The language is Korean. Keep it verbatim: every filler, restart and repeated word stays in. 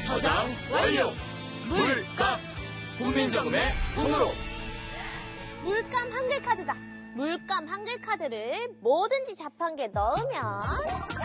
저장 완료. 물감 국민정음의 손으로. 물감 한글 카드다. 물감 한글 카드를 뭐든지 자판기에 넣으면